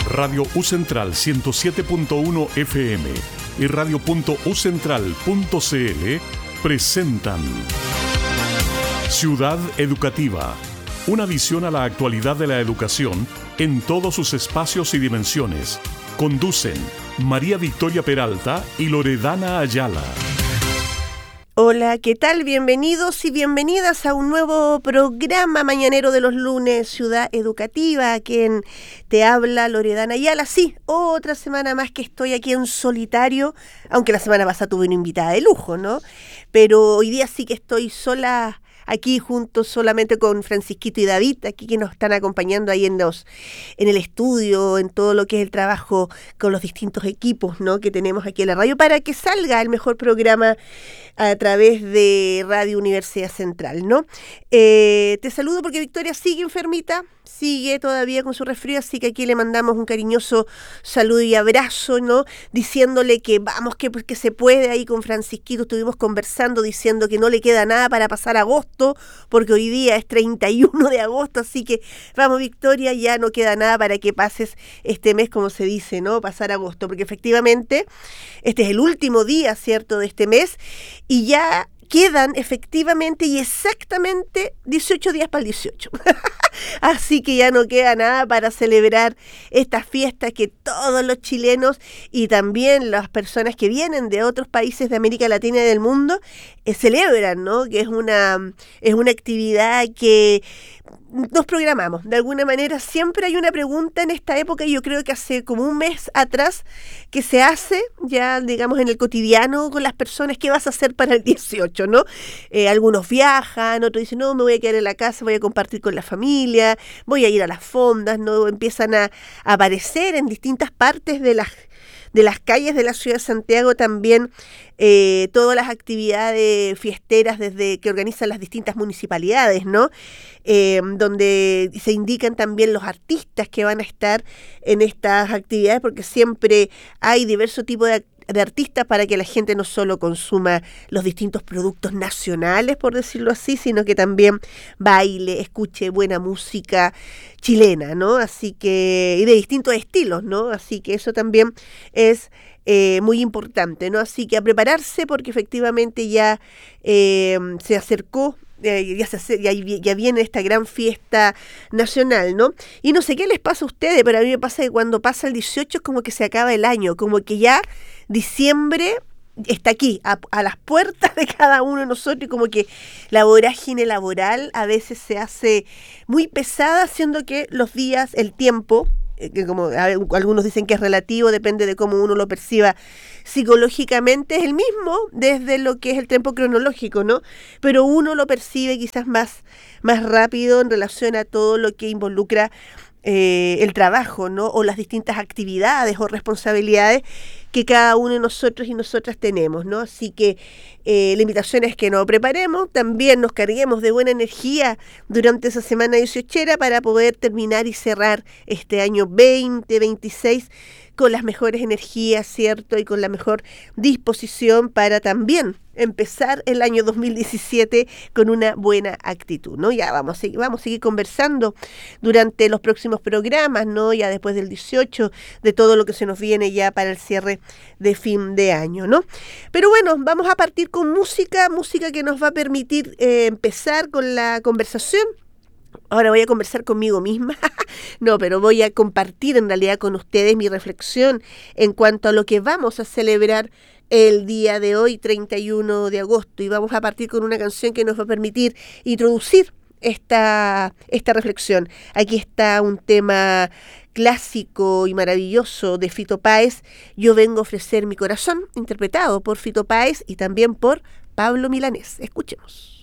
Radio U Central 107.1 FM y radio.ucentral.cl presentan Ciudad Educativa, una visión a la actualidad de la educación en todos sus espacios y dimensiones. Conducen María Victoria Peralta y Loredana Ayala. Hola, ¿qué tal? Bienvenidos y bienvenidas a un nuevo programa mañanero de los lunes, Ciudad Educativa, quien te habla Loredana Ayala. Sí, otra semana más que estoy aquí en solitario, aunque la semana pasada tuve una invitada de lujo, ¿no? Pero hoy día sí que estoy sola aquí junto solamente con Francisquito y David, aquí que nos están acompañando ahí en el estudio, en todo lo que es el trabajo con los distintos equipos, ¿no?, que tenemos aquí en la radio, para que salga el mejor programa a través de Radio Universidad Central, ¿no? Te saludo porque Victoria sigue enfermita, sigue todavía con su resfrío, así que aquí le mandamos un cariñoso saludo y abrazo, ¿no? Diciéndole que vamos, que se puede. Ahí con Francisquito estuvimos conversando, diciendo que no le queda nada para pasar agosto, porque hoy día es 31 de agosto, así que vamos, Victoria, ya no queda nada para que pases este mes, como se dice, ¿no? Pasar agosto, porque efectivamente este es el último día, ¿cierto?, de este mes, y ya quedan efectivamente y exactamente 18 días para el 18. Así que ya no queda nada para celebrar estas fiestas que todos los chilenos y también las personas que vienen de otros países de América Latina y del mundo celebran, ¿no? Que es una actividad que nos programamos. De alguna manera siempre hay una pregunta en esta época, y yo creo que hace como un mes atrás que se hace ya, digamos, en el cotidiano con las personas: ¿qué vas a hacer para el 18, no? Algunos viajan, otros dicen, no, me voy a quedar en la casa, voy a compartir con la familia, voy a ir a las fondas, ¿no? Empiezan a aparecer en distintas partes de las calles de la ciudad de Santiago también todas las actividades fiesteras desde que organizan las distintas municipalidades, ¿no? Donde se indican también los artistas que van a estar en estas actividades, porque siempre hay diversos tipos de artistas para que la gente no solo consuma los distintos productos nacionales, por decirlo así, sino que también baile, escuche buena música chilena, ¿no? Así que, y de distintos estilos, ¿no? Así que eso también es muy importante, ¿no? Así que a prepararse, porque efectivamente ya se acercó, ya viene esta gran fiesta nacional, ¿no? Y no sé qué les pasa a ustedes, pero a mí me pasa que cuando pasa el 18 es como que se acaba el año, como que ya diciembre está aquí, a las puertas de cada uno de nosotros, y como que la vorágine laboral a veces se hace muy pesada, siendo que los días, el tiempo, que como algunos dicen que es relativo, depende de cómo uno lo perciba psicológicamente, es el mismo desde lo que es el tiempo cronológico, ¿no? Pero uno lo percibe quizás más rápido en relación a todo lo que involucra el trabajo, ¿no? O las distintas actividades o responsabilidades que cada uno de nosotros y nosotras tenemos, ¿no? Así que la invitación es que nos preparemos, también nos carguemos de buena energía durante esa semana 18 para poder terminar y cerrar este año 2026 con las mejores energías, ¿cierto? Y con la mejor disposición para también empezar el año 2017 con una buena actitud, ¿no? Ya vamos a seguir conversando durante los próximos programas, ¿no? Ya después del 18, de todo lo que se nos viene ya para el cierre de fin de año, ¿no? Pero bueno, vamos a partir con música que nos va a permitir empezar con la conversación. Ahora voy a conversar conmigo misma, no, pero voy a compartir en realidad con ustedes mi reflexión en cuanto a lo que vamos a celebrar el día de hoy, 31 de agosto, y vamos a partir con una canción que nos va a permitir introducir esta reflexión. Aquí está un tema clásico y maravilloso de Fito Páez, Yo vengo a ofrecer mi corazón, interpretado por Fito Páez y también por Pablo Milanés. Escuchemos.